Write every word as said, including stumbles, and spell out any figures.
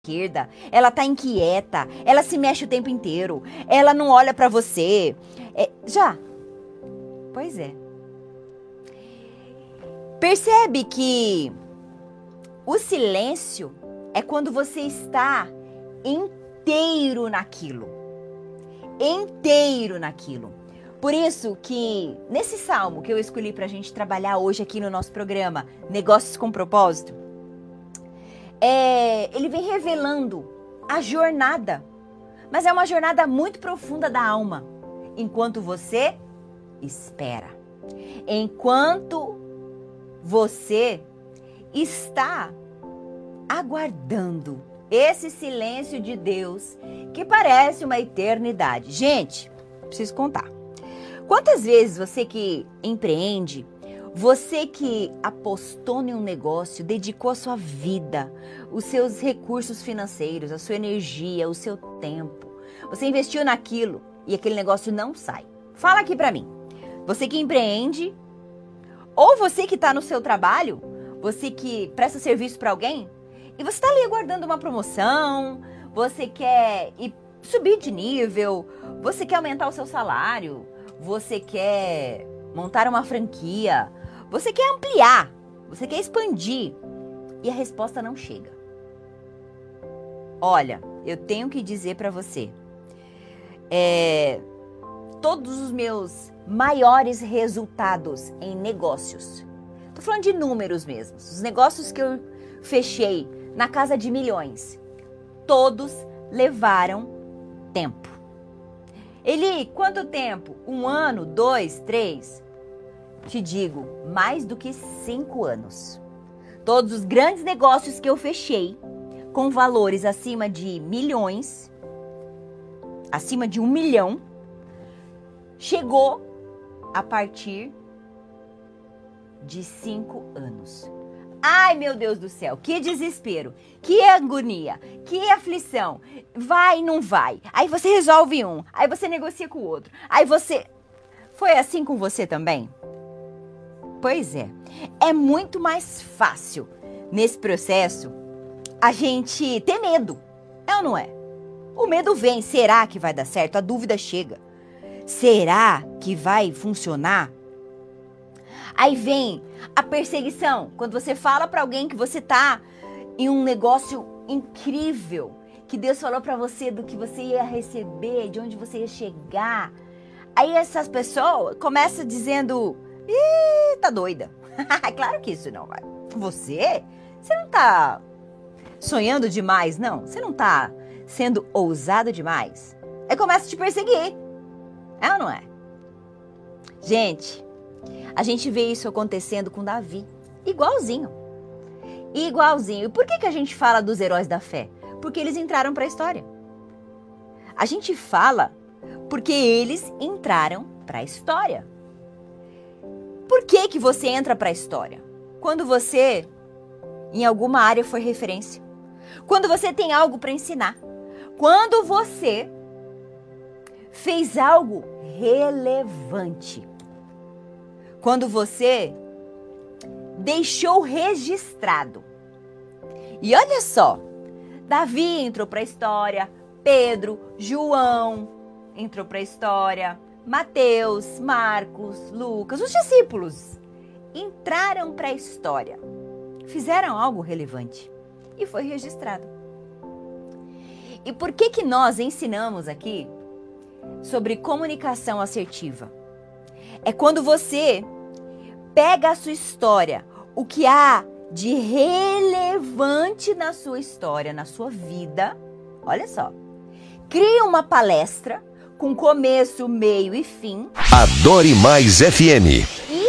esquerda, ela tá inquieta, ela se mexe o tempo inteiro, ela não olha pra você. É, já? Pois é. Percebe que o silêncio é quando você está inteiro naquilo. Inteiro naquilo. Por isso que nesse salmo que eu escolhi pra gente trabalhar hoje aqui no nosso programa, Negócios com Propósito, É, ele vem revelando a jornada, mas é uma jornada muito profunda da alma, enquanto você espera, enquanto você está aguardando esse silêncio de Deus que parece uma eternidade. Gente, preciso contar. Quantas vezes você que empreende, você que apostou em um negócio, dedicou a sua vida, os seus recursos financeiros, a sua energia, o seu tempo, você investiu naquilo e aquele negócio não sai. Fala aqui pra mim. Você que empreende, ou você que tá no seu trabalho, você que presta serviço pra alguém, e você tá ali aguardando uma promoção, você quer ir subir de nível, você quer aumentar o seu salário, você quer montar uma franquia, você quer ampliar, você quer expandir e a resposta não chega. Olha, eu tenho que dizer para você, é, todos os meus maiores resultados em negócios, tô falando de números mesmo, os negócios que eu fechei na casa de milhões, todos levaram tempo. Eli, quanto tempo? Um ano, dois, três? Te digo, mais do que cinco anos. Todos os grandes negócios que eu fechei, com valores acima de milhões, acima de um milhão, chegou a partir de cinco anos. Ai, meu Deus do céu, que desespero, que agonia, que aflição. Vai, não vai. Aí você resolve um, aí você negocia com o outro. Aí você... Foi assim com você também? Pois é, é muito mais fácil nesse processo a gente ter medo, é ou não é? O medo vem, será que vai dar certo? A dúvida chega, será que vai funcionar? Aí vem a perseguição, quando você fala para alguém que você tá em um negócio incrível, que Deus falou para você do que você ia receber, de onde você ia chegar. Aí essas pessoas começam dizendo... Ih, tá doida. Claro que isso não vai. Você? Você não tá sonhando demais, não? Você não tá sendo ousado demais? Aí começa a te perseguir. É ou não é? Gente, a gente vê isso acontecendo com Davi. Igualzinho. Igualzinho. E por que que a gente fala dos heróis da fé? Porque eles entraram pra história. A gente fala porque eles entraram pra história. Por que que você entra para a história? Quando você, em alguma área, foi referência. Quando você tem algo para ensinar. Quando você fez algo relevante. Quando você deixou registrado. E olha só, Davi entrou para a história, Pedro, João entrou para a história, Mateus, Marcos, Lucas, os discípulos entraram para a história, fizeram algo relevante e foi registrado. E por que que nós ensinamos aqui sobre comunicação assertiva? É quando você pega a sua história, o que há de relevante na sua história, na sua vida, olha só, cria uma palestra com começo, meio e fim. Adore Mais F M.